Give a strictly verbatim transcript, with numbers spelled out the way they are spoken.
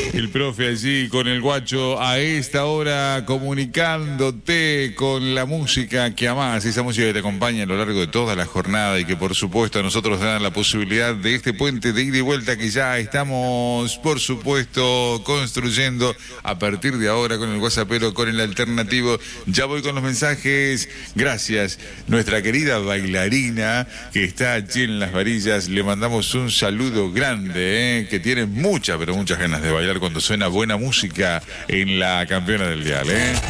El profe allí con el guacho a esta hora comunicándote con la música que amás, esa música que te acompaña a lo largo de toda la jornada y que por supuesto a nosotros dan la posibilidad de este puente de ida y vuelta que ya estamos por supuesto construyendo a partir de ahora con el WhatsAppero, con el alternativo. Ya voy con los mensajes. Gracias, nuestra querida bailarina que está allí en las varillas. Le mandamos un saludo grande, ¿eh? Que tiene muchas, pero muchas ganas de bailar cuando suena buena música en la campeona del dial, ¿eh?